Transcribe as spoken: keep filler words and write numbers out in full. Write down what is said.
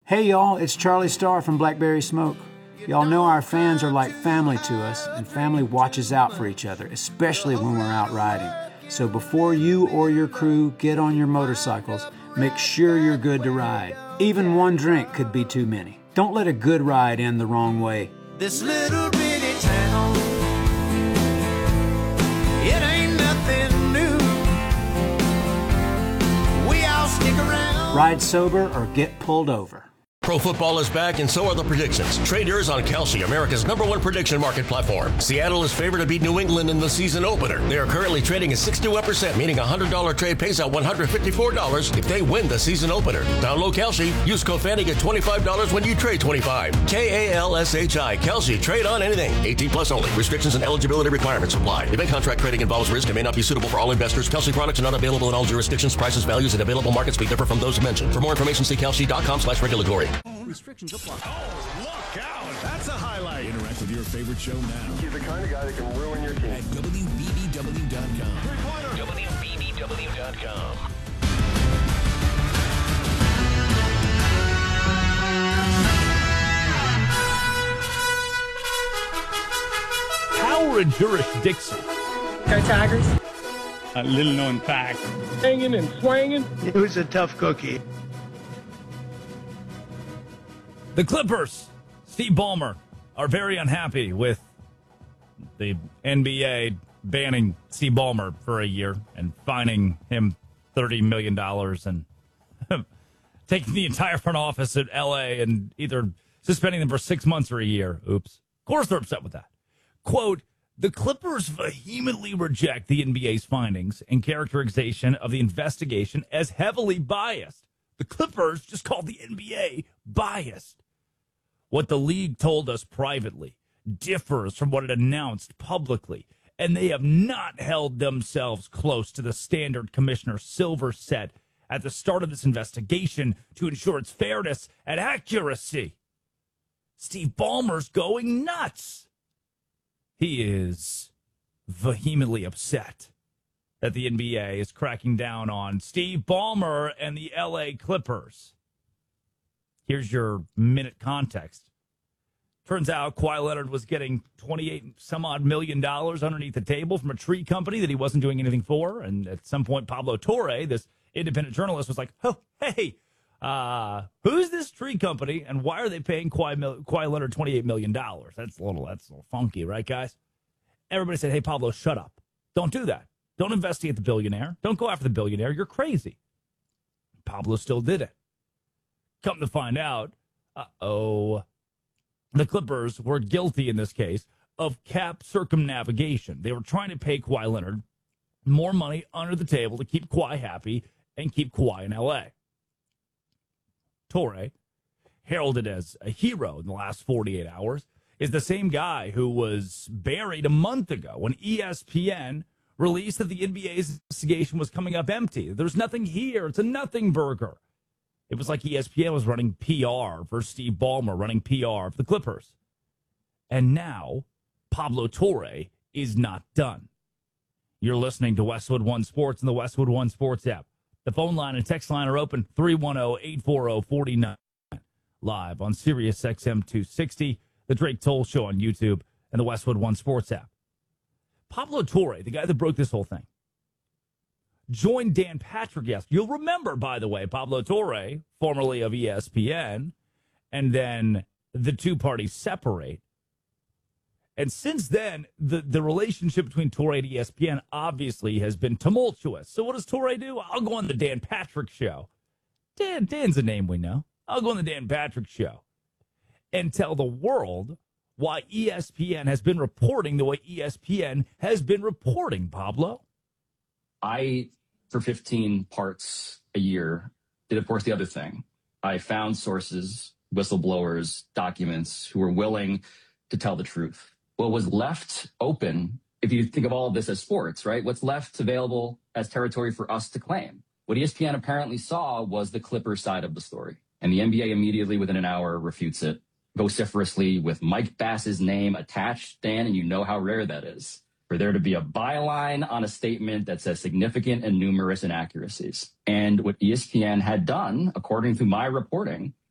Hey y'all, it's Charlie Starr from Blackberry Smoke. Y'all know our fans are like family to us, and family watches out for each other, especially when we're out riding. So before you or your crew get on your motorcycles, make sure you're good to ride. Even one drink could be too many. Don't let a good ride end the wrong way. This little bitty town, it ain't nothing new. We all stick around. Ride sober or get pulled over. Pro football is back, and so are the predictions. Trade yours on Kalshi, America's number one prediction market platform. Seattle is favored to beat New England in the season opener. They are currently trading at sixty-one percent, meaning a one hundred dollars trade pays out one hundred fifty-four dollars if they win the season opener. Download Kalshi. Use code Fanny, get twenty-five dollars when you trade twenty-five. K A L S H I. Kalshi. Trade on anything. eighteen plus only. Restrictions and eligibility requirements apply. Event contract trading involves risk and may not be suitable for all investors. Kalshi products are not available in all jurisdictions. Prices, values, and available markets may differ from those mentioned. For more information, see kalshi.com slash regulatory. Restrictions apply. Oh, look out. That's a highlight. Interact with your favorite show now. He's the kind of guy that can ruin your team. At W B B W dot com. W B B W dot com. Power and jurisdiction. Go Tigers. A little known fact. Hanging and swinging. It was a tough cookie. The Clippers, Steve Ballmer, are very unhappy with the N B A banning Steve Ballmer for a year and fining him thirty million dollars and taking the entire front office at L A and either suspending them for six months or a year. Oops. Of course they're upset with that. Quote, the Clippers vehemently reject the N B A's findings and characterization of the investigation as heavily biased. The Clippers just called the N B A biased. What the league told us privately differs from what it announced publicly, and they have not held themselves close to the standard Commissioner Silver set at the start of this investigation to ensure its fairness and accuracy. Steve Ballmer's going nuts. He is vehemently upset that the N B A is cracking down on Steve Ballmer and the L A Clippers. Here's your minute context. Turns out Kawhi Leonard was getting twenty-eight some odd million dollars underneath the table from a tree company that he wasn't doing anything for. And at some point, Pablo Torre, this independent journalist, was like, oh, hey, uh, who's this tree company and why are they paying Kawhi, Kawhi Leonard twenty-eight million dollars? That's a little, that's a little funky, right, guys? Everybody said, hey, Pablo, shut up. Don't do that. Don't investigate the billionaire. Don't go after the billionaire. You're crazy. Pablo still did it. Come to find out, uh-oh, the Clippers were guilty in this case of cap circumnavigation. They were trying to pay Kawhi Leonard more money under the table to keep Kawhi happy and keep Kawhi in L A. Torre, heralded as a hero in the last forty-eight hours, is the same guy who was buried a month ago when E S P N released that the N B A's investigation was coming up empty. There's nothing here. It's a nothing burger. It was like E S P N was running P R for Steve Ballmer, running P R for the Clippers. And now, Pablo Torre is not done. You're listening to Westwood One Sports and the Westwood One Sports app. The phone line and text line are open, three one zero, eight four zero, four nine. Live on Sirius X M two sixty, The Drake Toll Show on YouTube, and the Westwood One Sports app. Pablo Torre, the guy that broke this whole thing, joined Dan Patrick yesterday. You'll remember, by the way, Pablo Torre, formerly of E S P N, and then the two parties separate. And since then, the, the relationship between Torre and E S P N obviously has been tumultuous. So what does Torre do? I'll go on the Dan Patrick Show. Dan, Dan's a name we know. I'll go on the Dan Patrick Show and tell the world why E S P N has been reporting the way E S P N has been reporting, Pablo. I, for fifteen parts a year, did, of course, the other thing. I found sources, whistleblowers, documents who were willing to tell the truth. What was left open, if you think of all of this as sports, right? What's left available as territory for us to claim? What E S P N apparently saw was the Clippers side of the story. And the N B A immediately, within an hour, refutes it, vociferously with Mike Bass's name attached, Dan, and you know how rare that is. For there to be a byline on a statement that says significant and numerous inaccuracies. And what E S P N had done, according to my reporting,